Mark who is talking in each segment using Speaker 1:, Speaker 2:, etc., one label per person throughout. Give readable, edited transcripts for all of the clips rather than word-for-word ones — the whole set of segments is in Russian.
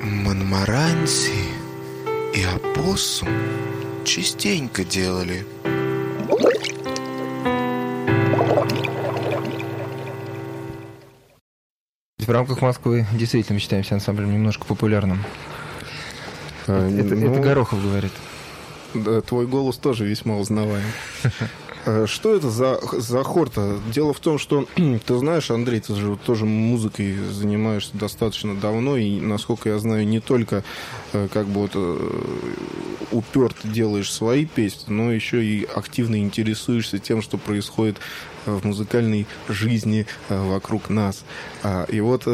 Speaker 1: Монмаранси и опоссум частенько делали.
Speaker 2: В рамках Москвы действительно мы считаемся ансамблем немножко популярным. Это Горохов говорит.
Speaker 3: Да, твой голос тоже весьма узнаваем. Что это за хор-то? Дело в том, что ты знаешь, Андрей, ты же тоже музыкой занимаешься достаточно давно, и, насколько я знаю, не только как бы вот уперто делаешь свои песни, но еще и активно интересуешься тем, что происходит в музыкальной жизни вокруг нас. И вот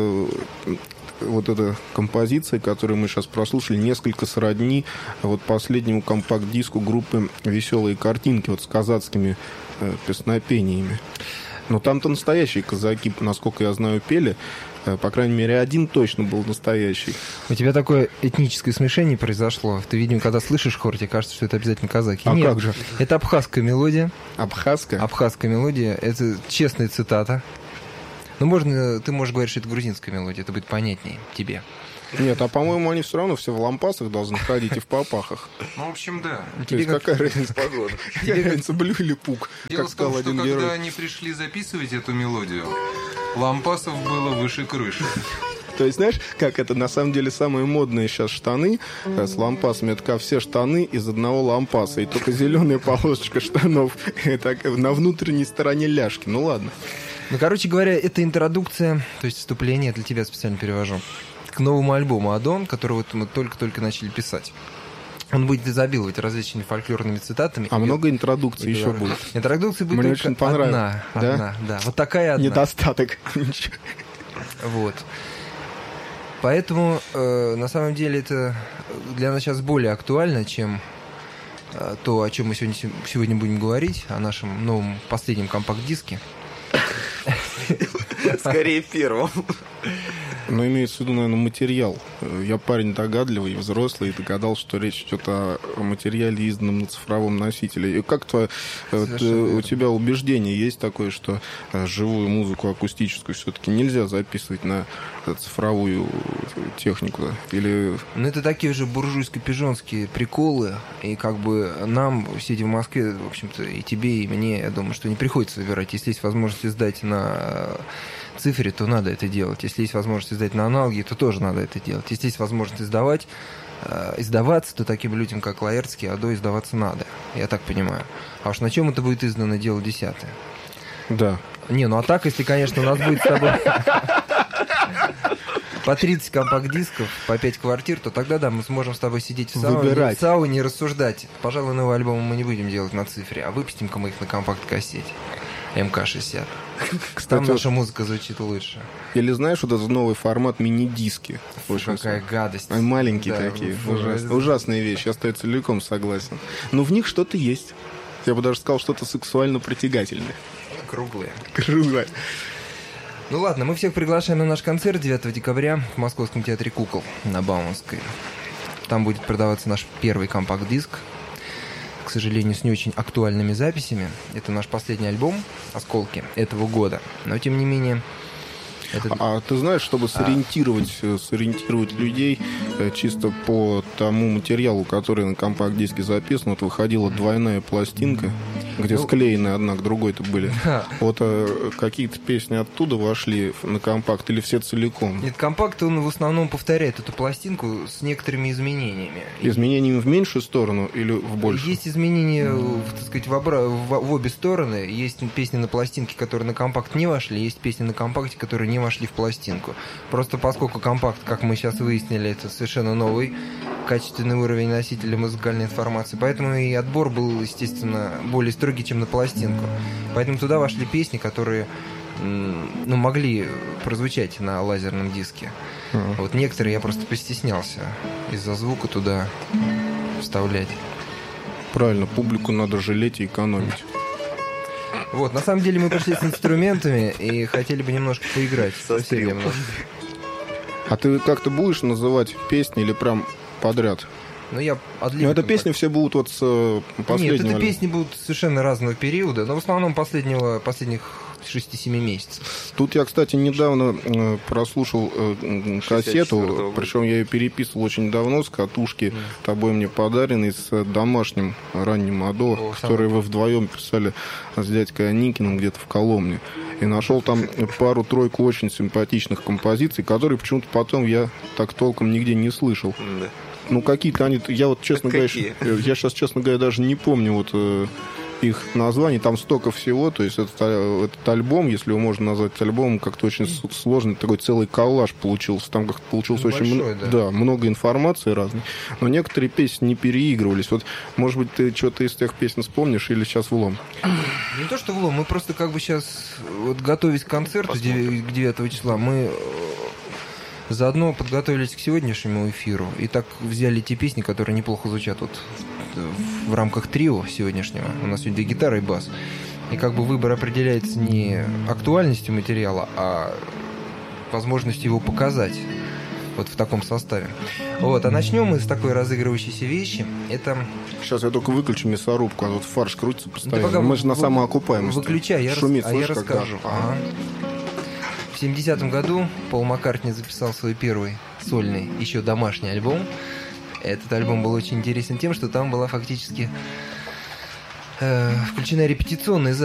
Speaker 3: эта композиция, которую мы сейчас прослушали, несколько сродни вот последнему компакт-диску группы «Веселые картинки», вот с казацкими песнопениями. Но там-то настоящие казаки, насколько я знаю, пели. По крайней мере, один точно был настоящий.
Speaker 2: У тебя такое этническое смешение произошло. Ты, видимо, когда слышишь хор, тебе кажется, что это обязательно казаки.
Speaker 3: А
Speaker 2: нет,
Speaker 3: как же?
Speaker 2: Это абхазская мелодия.
Speaker 3: Абхазская?
Speaker 2: Абхазская мелодия. Это честная цитата. Ну, ты можешь говорить, что это грузинская мелодия, это будет понятнее тебе.
Speaker 3: Нет, а по-моему, они все равно все в лампасах должны ходить и в попахах.
Speaker 4: Ну, в общем, да.
Speaker 3: То есть какая разница погода? Какая разница, блю или пук?
Speaker 4: Дело в том, что когда они пришли записывать эту мелодию, лампасов было выше крыши.
Speaker 3: То есть, знаешь, как это на самом деле самые модные сейчас штаны с лампасами. Это как все штаны из одного лампаса. И только зеленая полосочка штанов на внутренней стороне ляжки. Ну ладно.
Speaker 2: Ну, короче говоря, это интродукция, то есть вступление, для тебя специально перевожу, к новому альбому «Адон», который вот мы только-только начали писать. Он будет изобиловать различными фольклорными цитатами.
Speaker 3: А много интродукций еще будет?
Speaker 2: Интродукции будет
Speaker 3: Мне
Speaker 2: только
Speaker 3: очень понравилось.
Speaker 2: одна. Вот такая одна.
Speaker 3: Недостаток.
Speaker 2: Вот. Поэтому, на самом деле, это для нас сейчас более актуально, чем то, о чем мы сегодня будем говорить, о нашем новом последнем компакт-диске.
Speaker 1: Скорее первым.
Speaker 3: Но имеется в виду, наверное, материал. Я парень догадливый, взрослый, и догадался, что речь идет о материале, изданном на цифровом носителе. И как у тебя убеждение есть такое, что живую музыку акустическую все-таки нельзя записывать на цифровую технику? Или...
Speaker 2: Ну, это такие уже буржуйско-пижонские приколы, и как бы нам, сидя в Москве, в общем-то, и тебе, и мне, я думаю, что не приходится выбирать. Если есть возможность издать на цифре, то надо это делать. Если есть возможность издать на аналоге, то тоже надо это делать. Если есть возможность издаваться, то таким людям, как Лаэртский, Адо, издаваться надо. Я так понимаю. А уж на чем это будет издано, дело десятое.
Speaker 3: Да.
Speaker 2: Не, ну а так, если, конечно, у нас будет с тобой по 30 компакт-дисков, по 5 квартир, то тогда, да, мы сможем с тобой сидеть в сауне и рассуждать. Пожалуй, новый альбом мы не будем делать на цифре, а выпустим-ка мы их на компакт-кассете. МК-60. Кстати, там наша музыка звучит лучше.
Speaker 3: Или знаешь, вот этот новый формат мини-диски.
Speaker 2: Какая гадость.
Speaker 3: Они маленькие такие. Ужасные вещи, я с тобой целиком согласен. Но в них что-то есть. Я бы даже сказал, что-то сексуально притягательное.
Speaker 2: Круглые. Ну ладно, мы всех приглашаем на наш концерт 9 декабря в Московском театре кукол на Бауманской. Там будет продаваться наш первый компакт-диск. К сожалению, с не очень актуальными записями. Это наш последний альбом «Осколки» этого года. Но, тем не менее...
Speaker 3: А ты знаешь, чтобы сориентировать людей чисто по тому материалу, который на компакт-диске записан, вот выходила двойная пластинка, где склеены одна к другой-то были. Вот какие-то песни оттуда вошли на компакт или все целиком?
Speaker 2: Нет, компакт, он в основном повторяет эту пластинку с некоторыми изменениями.
Speaker 3: Изменениями в меньшую сторону или в большую?
Speaker 2: Есть изменения, так сказать, в обе стороны. Есть песни на пластинке, которые на компакт не вошли, есть песни на компакте, которые не вошли в пластинку. Просто поскольку компакт, как мы сейчас выяснили, это совершенно новый качественный уровень носителя музыкальной информации, поэтому и отбор был, естественно, более строгий, чем на пластинку. Поэтому туда вошли песни, которые могли прозвучать на лазерном диске. Вот некоторые я просто постеснялся из-за звука туда вставлять.
Speaker 3: Правильно, публику надо жалеть и экономить.
Speaker 2: Вот, на самом деле мы пришли с инструментами и хотели бы немножко поиграть. Совсем немножко.
Speaker 3: А ты как-то будешь называть песни или прям подряд?
Speaker 2: Ну,
Speaker 3: это песни все будут вот с последнего...
Speaker 2: Нет, это песни будут совершенно разного периода, но в основном последних 6-7 месяцев.
Speaker 3: Тут я, кстати, недавно прослушал кассету, причем я ее переписывал очень давно, с катушки, тобой мне подаренной, с домашним ранним Адо, который вы вдвоем писали с дядькой Аникиным где-то в Коломне. И нашел там пару-тройку очень симпатичных композиций, которые почему-то потом я так толком нигде не слышал.
Speaker 1: Да.
Speaker 3: Ну, какие-то они... Я вот, честно говоря, я сейчас, честно говоря, даже не помню вот их названий. Там столько всего. То есть этот альбом, если его можно назвать альбомом, как-то очень сложный, такой целый коллаж получился. Там как-то получилось очень много информации разной. Но некоторые песни не переигрывались. Вот, может быть, ты что-то из тех песен вспомнишь или сейчас влом?
Speaker 2: Не то, что влом. Мы просто как бы сейчас, вот готовясь к концерту 9 числа, мы... заодно подготовились к сегодняшнему эфиру и так взяли те песни, которые неплохо звучат вот в рамках трио сегодняшнего. У нас сегодня гитара и бас. И как бы выбор определяется не актуальностью материала, а возможностью его показать вот в таком составе. Вот, а начнем мы с такой разыгрывающейся вещи. Это...
Speaker 3: Сейчас я только выключу мясорубку, а вот фарш крутится постоянно.
Speaker 2: Да,
Speaker 3: мы же на самоокупаемости.
Speaker 2: Выключай, я расскажу. В 70-м году Пол Маккартни записал свой первый сольный, еще домашний альбом. Этот альбом был очень интересен тем, что там была фактически включена репетиционная запись.